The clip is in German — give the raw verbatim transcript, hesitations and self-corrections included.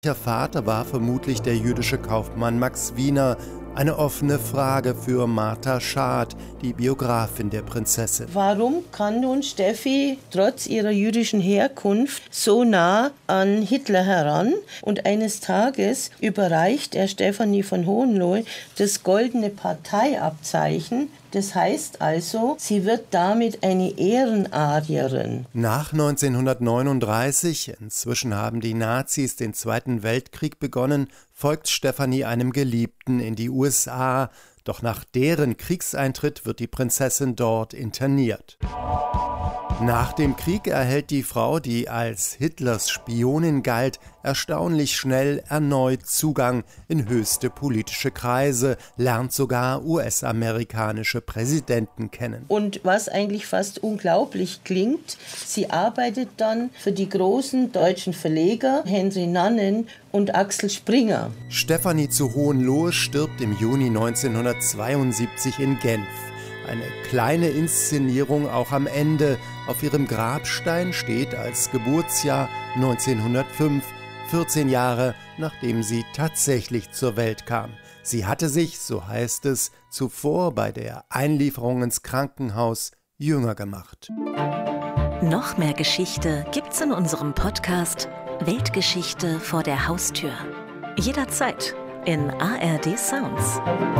Ihr Vater war vermutlich der jüdische Kaufmann Max Wiener. Eine offene Frage für Martha Schad, die Biografin der Prinzessin. Warum kann nun Steffi trotz ihrer jüdischen Herkunft so nah an Hitler heran? Und eines Tages überreicht er Stefanie von Hohenlohe das goldene Parteiabzeichen. Das heißt also, sie wird damit eine Ehrenadlerin. Nach neunzehnhundertneununddreißig, inzwischen haben die Nazis den Zweiten Weltkrieg begonnen, folgt Stefanie einem Geliebten in die U S A. Doch nach deren Kriegseintritt wird die Prinzessin dort interniert. Nach dem Krieg erhält die Frau, die als Hitlers Spionin galt, erstaunlich schnell erneut Zugang in höchste politische Kreise, lernt sogar U S-amerikanische Präsidenten kennen. Und was eigentlich fast unglaublich klingt, sie arbeitet dann für die großen deutschen Verleger Henry Nannen und Axel Springer. Stefanie zu Hohenlohe stirbt im Juni neunzehnhundertzweiundsiebzig in Genf. Eine kleine Inszenierung auch am Ende. Auf ihrem Grabstein steht als Geburtsjahr neunzehnhundertfünf, vierzehn Jahre nachdem sie tatsächlich zur Welt kam. Sie hatte sich, so heißt es, zuvor bei der Einlieferung ins Krankenhaus jünger gemacht. Noch mehr Geschichte gibt's in unserem Podcast Weltgeschichte vor der Haustür. Jederzeit in A R D Sounds.